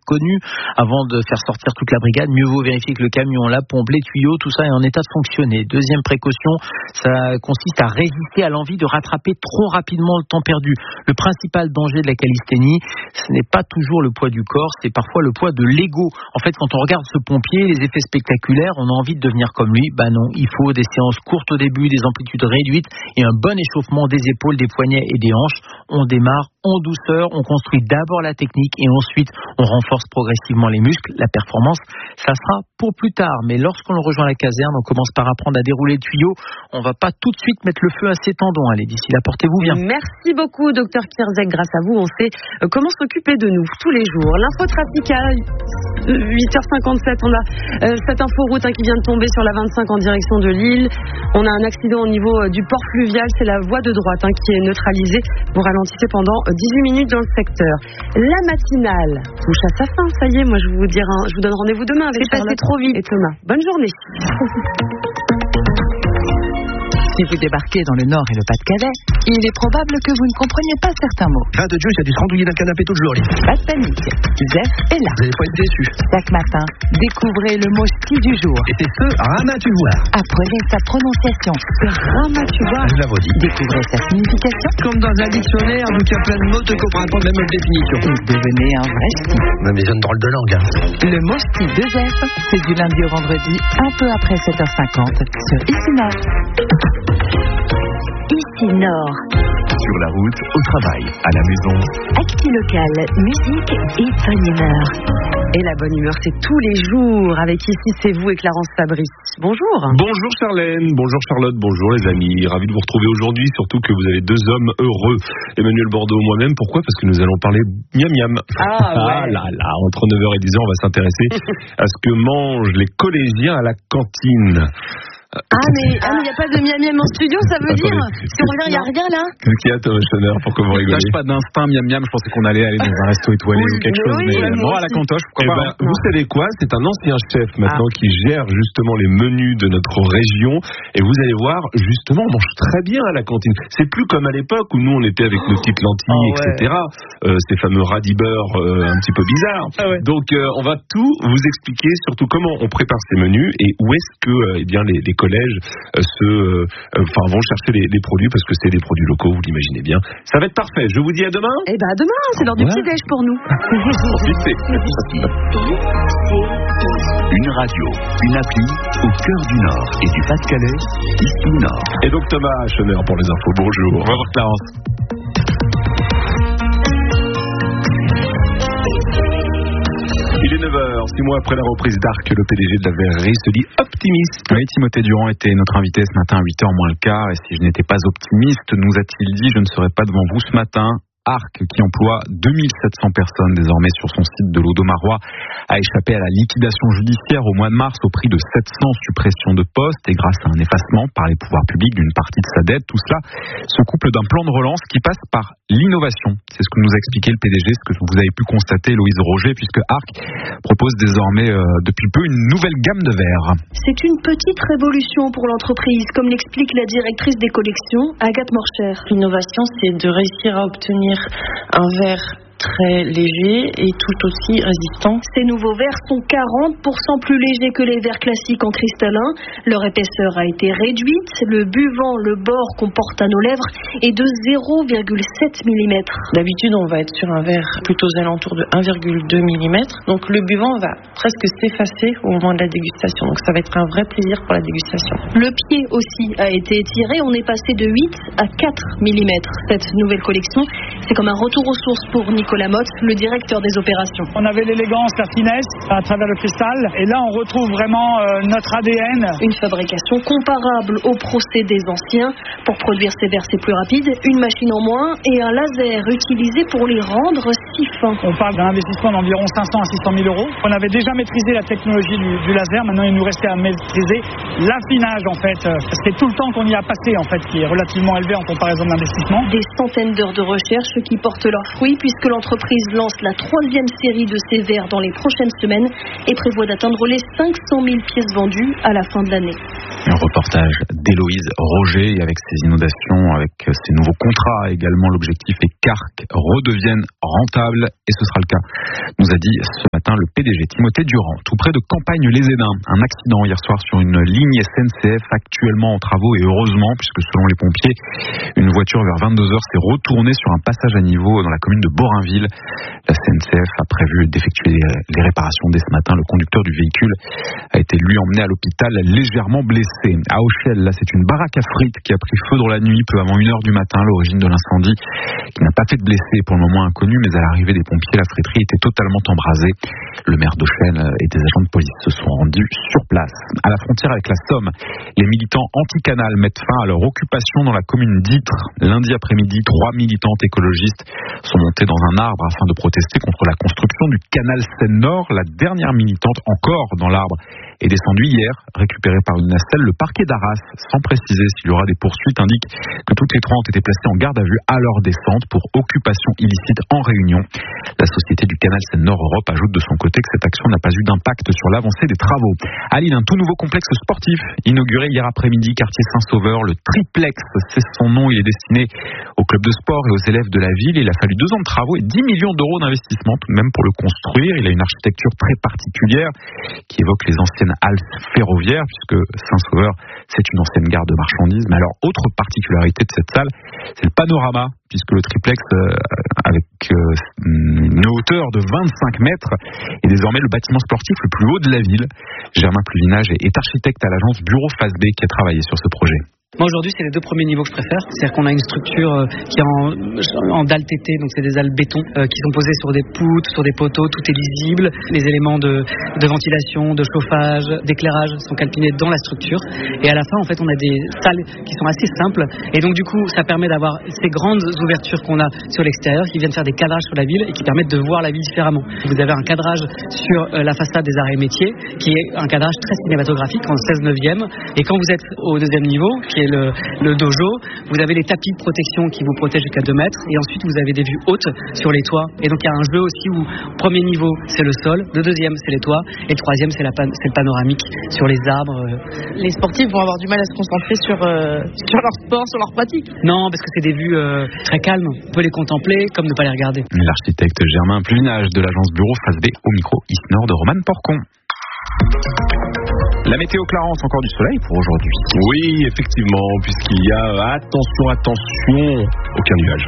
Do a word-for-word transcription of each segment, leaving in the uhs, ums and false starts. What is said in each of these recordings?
connu. Avant de faire sortir toute la brigade, mieux vaut vérifier que le camion, la pompe, les tuyaux, tout ça est en état de fonctionner. Deuxième précaution, ça consiste à résister à l'envie de rattraper trop rapidement le temps perdu. Le principal danger de la calisthénie, ce n'est pas toujours le poids du corps, c'est parfois le poids de l'ego. En fait, quand on regarde ce pompier, les effets spectaculaires, on a envie de devenir comme lui. Bah non, il faut des séances courtes au début, des amplitudes réduites et un bon échauffement des épaules, des poignets et des hanches. On démarre en douceur, on construit d'abord la technique et ensuite on renforce progressivement les muscles. La performance, ça sera pour plus tard. Mais lorsqu'on rejoint la caserne, on commence par apprendre à dérouler le tuyau. On va pas tout de suite mettre le feu à ses tendons. Allez, d'ici là, portez-vous bien. Merci beaucoup, docteur Kierzek. Grâce à vous, on sait comment s'occuper de nous tous les jours. L'infotrafic à huit heures cinquante-sept, on a euh, cette inforoute hein, qui vient de tomber sur la vingt-cinq en direction de Lille. On a un accident au niveau euh, du port fluvial, c'est la voie de droite hein, qui est neutralisée. Vous ralentissez pendant dix-huit minutes dans le secteur. La matinale touche à sa fin, ça y est, moi je vous dire, hein, je vous donne rendez-vous demain avec C'est passé trop vite. Et Thomas. Bonne journée. Si vous débarquez dans le Nord et le Pas-de-Calais, il est probable que vous ne compreniez pas certains mots. Va de Dieu, il y a dû se randouiller d'un canapé toute journée. Pas de panique, Zef est là. Vous n'allez pas être déçus. Chaque matin, découvrez le mot ski du jour. Et c'est ce ramatuvoir. Apprenez sa prononciation. Ramatuvoir. Je la redis. Découvrez sa signification. Comme dans un dictionnaire, vu qu'il y a plein de mots, tu ne comprends pas la même définition. Et devenez un vrai ski. Mais ils ont une drôle de langue. Hein. Le mot ski de Zef, c'est du lundi au vendredi, un peu après sept heures cinquante, sur Ici Nord. Ici Nord. Sur la route, au travail, à la maison. Actu local, musique et bonne humeur. Et la bonne humeur, c'est tous les jours. Avec Ici, c'est vous et Clarence Fabrice. Bonjour. Bonjour Charlène, bonjour Charlotte, bonjour les amis. Ravi de vous retrouver aujourd'hui, surtout que vous avez deux hommes heureux. Emmanuel Bordeaux, moi-même. Pourquoi ? Parce que nous allons parler miam miam. Ah, ouais. ah là là, entre neuf heures et dix heures, on va s'intéresser à ce que mangent les collégiens à la cantine. Ah mais il ah, n'y a pas de miam miam en studio, ça veut Attendez, dire si on revient, il n'y a rien là. Qu'est-ce qu'il y a Thomas Schoner, pourquoi vous rigolez ? Lâche pas d'instinct miam miam, je pensais qu'on allait aller dans un resto étoilé oui, ou quelque mais chose, oui, mais moi moi à la cantoche, pourquoi eh pas ben, vous savez quoi ? C'est un ancien chef maintenant ah. qui gère justement les menus de notre région et vous allez voir, justement, on mange très bien à la cantine. C'est plus comme à l'époque où nous on était avec nos petites lentilles, oh, ouais. et cetera. Euh, ces fameux radis beurre euh, un petit peu bizarres. Ah, ouais. Donc euh, on va tout vous expliquer, surtout comment on prépare ces menus et où est-ce que euh, eh bien, les, les collèges euh, se, euh, enfin, vont chercher les, les produits parce que c'est des produits locaux, vous l'imaginez bien. Ça va être parfait. Je vous dis à demain. Eh ben à demain, c'est l'heure du petit-déj pour nous. Une radio, une appli au cœur du Nord et du Pas-de-Calais, Ici Nord. Et donc Thomas Schoner pour les infos. Bonjour. Bonjour Clarence. Il est neuf heures, six mois après la reprise d'Arc, le P D G de la verrerie se dit optimiste. Oui, Timothée Durand était notre invité ce matin à huit heures moins le quart, et si je n'étais pas optimiste, nous a-t-il dit, je ne serais pas devant vous ce matin. Arc, qui emploie deux mille sept cents personnes désormais sur son site de l'Audomarois, a échappé à la liquidation judiciaire au mois de mars au prix de sept cents suppressions de postes et grâce à un effacement par les pouvoirs publics d'une partie de sa dette. Tout cela se couple d'un plan de relance qui passe par l'innovation. C'est ce que nous a expliqué le P D G, ce que vous avez pu constater, Louise Roger, puisque Arc propose désormais euh, depuis peu une nouvelle gamme de verres. C'est une petite révolution pour l'entreprise, comme l'explique la directrice des collections, Agathe Morcher. L'innovation, c'est de réussir à obtenir un verre très léger et tout aussi résistant. Ces nouveaux verres sont quarante pour cent plus légers que les verres classiques en cristallin. Leur épaisseur a été réduite. Le buvant, le bord qu'on porte à nos lèvres est de zéro virgule sept millimètres. D'habitude, on va être sur un verre plutôt aux alentours de un virgule deux millimètres. Donc le buvant va presque s'effacer au moment de la dégustation. Donc ça va être un vrai plaisir pour la dégustation. Le pied aussi a été étiré. On est passé de huit à quatre millimètres. Cette nouvelle collection, c'est comme un retour aux sources pour Nicolas Nicolas Motte, le directeur des opérations. On avait l'élégance, la finesse à travers le cristal et là on retrouve vraiment euh, notre A D N. Une fabrication comparable au procédés anciens. Pour produire ces verres c'est plus rapide, une machine en moins et un laser utilisé pour les rendre si fins. On parle d'un investissement d'environ cinq cents à six cent mille euros. On avait déjà maîtrisé la technologie du, du laser, maintenant il nous restait à maîtriser l'affinage en fait. C'est tout le temps qu'on y a passé en fait qui est relativement élevé en comparaison de l'investissement. Des centaines d'heures de recherche qui portent leurs fruits puisque l'entreprise l'entreprise lance la troisième série de ces verres dans les prochaines semaines et prévoit d'atteindre les cinq cent mille pièces vendues à la fin de l'année. Un reportage d'Héloïse Roger, et avec ces inondations, avec ces nouveaux contrats également, l'objectif est qu'Arc redevienne rentable, et ce sera le cas, nous a dit ce matin le P D G Timothée Durand. Tout près de Campagne-les-Édins, un accident hier soir sur une ligne S N C F actuellement en travaux, et heureusement, puisque selon les pompiers, une voiture vers vingt-deux heures s'est retournée sur un passage à niveau dans la commune de Borainville. La S N C F a prévu d'effectuer les réparations dès ce matin. Le conducteur du véhicule a été lui emmené à l'hôpital légèrement blessé. À Auchel, là, c'est une baraque à frites qui a pris feu dans la nuit, peu avant une heure du matin, l'origine de l'incendie, qui n'a pas fait de blessés, pour le moment inconnu, mais à l'arrivée des pompiers, la friterie était totalement embrasée. Le maire d'Auchel et des agents de police se sont rendus sur place. À la frontière avec la Somme, les militants anti-canal mettent fin à leur occupation dans la commune d'Ytre. Lundi après-midi, trois militantes écologistes sont montées dans un arbre afin de protester contre la construction du canal Seine-Nord. La dernière militante encore dans l'arbre est descendue hier, récupérée par une nacelle. Le parquet d'Arras, sans préciser s'il y aura des poursuites, indique que toutes les trois ont été placées en garde à vue à leur descente pour occupation illicite en réunion. La société du canal Seine-Nord Europe ajoute de son côté que cette action n'a pas eu d'impact sur l'avancée des travaux. À Lille, un tout nouveau complexe sportif inauguré hier après-midi, quartier Saint-Sauveur. Le triplex, c'est son nom. Il est destiné aux clubs de sport et aux élèves de la ville. Il a fallu deux ans de travaux et dix millions d'euros d'investissement tout de même pour le construire. Il a une architecture très particulière qui évoque les anciennes halles ferroviaires, puisque Saint-Sauveur, c'est une ancienne gare de marchandises. Mais alors, autre particularité de cette salle, c'est le panorama, puisque le triplex, euh, avec euh, une hauteur de vingt-cinq mètres, est désormais le bâtiment sportif le plus haut de la ville. Germain Pluvinage est architecte à l'agence Bureau Phase B qui a travaillé sur ce projet. Moi aujourd'hui c'est les deux premiers niveaux que je préfère, c'est-à-dire qu'on a une structure euh, qui est en, en dalle T T, donc c'est des dalles béton euh, qui sont posées sur des poutres, sur des poteaux, tout est lisible, les éléments de, de ventilation, de chauffage, d'éclairage sont calpinés dans la structure, et à la fin en fait on a des salles qui sont assez simples, et donc du coup ça permet d'avoir ces grandes ouvertures qu'on a sur l'extérieur qui viennent faire des cadrages sur la ville et qui permettent de voir la ville différemment. Vous avez un cadrage sur euh, la façade des arts et métiers qui est un cadrage très cinématographique en seize neuvième, et quand vous êtes au deuxième niveau qui est Le, le dojo, vous avez les tapis de protection qui vous protègent jusqu'à deux mètres, et ensuite vous avez des vues hautes sur les toits, et donc il y a un jeu aussi où premier niveau c'est le sol, le deuxième c'est les toits, et le troisième c'est, la pan- c'est le panoramique sur les arbres. Les sportifs vont avoir du mal à se concentrer sur, euh, sur leur sport, sur leur pratique. Non, parce que c'est des vues euh, très calmes, on peut les contempler comme ne pas les regarder. L'architecte Germain Pluvinage de l'agence Bureau Phase B au micro East Nord de Romane Porcon. La météo Clarence, encore du soleil pour aujourd'hui. Oui, effectivement, puisqu'il y a, attention, attention, aucun nuage.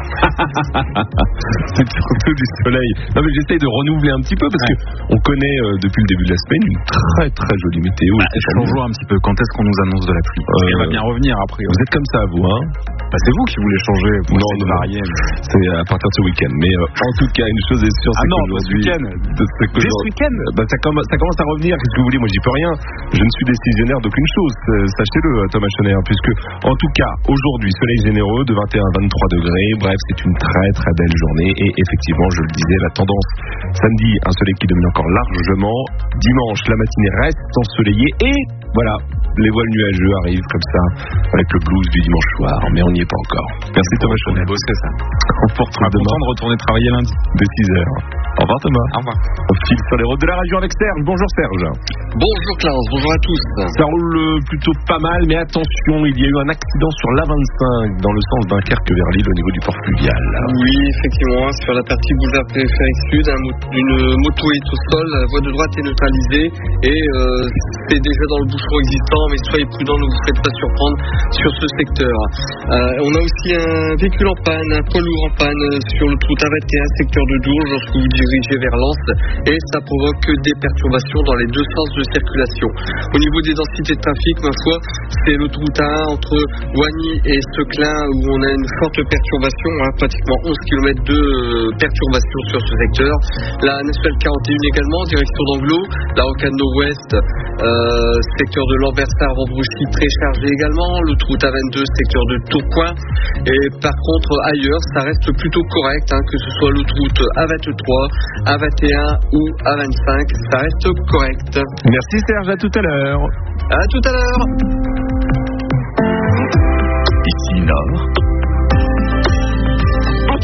C'est surtout du soleil. Non mais j'essaye de renouveler un petit peu parce ouais. que on connaît euh, depuis le début de la semaine une très très jolie météo. Bah, changeons un petit peu. Quand est-ce qu'on nous annonce de la pluie euh, Elle va bien revenir après. Vous êtes comme ça, vous, hein bah, c'est vous qui voulez changer. Vous non, non, varier, mais... c'est à partir de ce week-end. Mais euh, en tout cas, une chose est sûre, c'est ah non, qu'aujourd'hui, ce week-end. De, c'est que Dès ce week-end, bah, ça, commence, ça commence à revenir. Qu'est-ce que vous voulez ? Moi, j'y peux rien. Je ne suis décisionnaire d'aucune chose. Sachez-le, Thomas Schoner, puisque en tout cas, aujourd'hui, soleil généreux de vingt et un à vingt-trois degrés. Bref, c'est une très très belle journée. Et effectivement, je le disais, la tendance samedi, un soleil qui domine encore largement. Dimanche, la matinée reste ensoleillée et voilà, les voiles nuageux arrivent comme ça avec le blues du dimanche soir, mais on n'y est pas encore. Merci Thomas Schoner. C'est ça. On se retrouve demain de retourner travailler lundi dès six heures. Au revoir Thomas. Au revoir. On file sur les routes de la région avec Serge. Bonjour Serge. Bonjour Clarence, bonjour à tous. Ça roule plutôt pas mal, mais attention, il y a eu un accident sur l'A vingt-cinq dans le sens Dunkerque vers Lille au niveau du port fluvial. Oui, effectivement, sur la partie boulevard périphérique sud, un mo- une moto est au sol, la voie de droite est neutralisée et euh, c'est déjà dans le bouchon existant, mais soyez prudents, ne vous faites pas surprendre sur ce secteur. Euh, on a aussi un véhicule en panne, un poids lourd en panne sur l'autoroute A vingt et un, secteur de Dourges, lorsque vous dirigez vers Lens, et ça provoque des perturbations dans les deux sens de circulation. Au niveau des densités de trafic, ma foi, c'est l'autoroute A un entre Wagny et Seclin où on a une forte perturbation, hein, pratiquement onze kilomètres de perturbation sur ce secteur. La nationale quarante et un également, direction d'Anglo, la rocade nord-ouest, euh, secteur de Lambersart, Vambrouchy, très chargé également, l'autoroute A vingt-deux, secteur de Tourcoing, et par contre ailleurs, ça reste plutôt correct, hein, que ce soit l'autoroute A vingt-trois, A vingt et un ou A vingt-cinq, ça reste correct. Merci Serge, à tout à l'heure. À tout à l'heure. Ici Nord.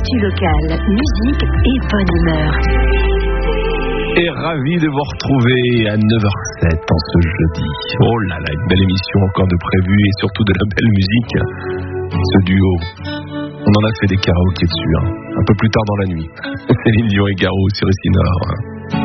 Actu locale, musique et bonne humeur. Et ravi de vous retrouver à neuf heures sept en ce jeudi. Oh là là, une belle émission encore de prévu et surtout de la belle musique. Ce duo, on en a fait des karaokés dessus, hein. Un peu plus tard dans la nuit. Céline Dion et Garou sur Ici Nord.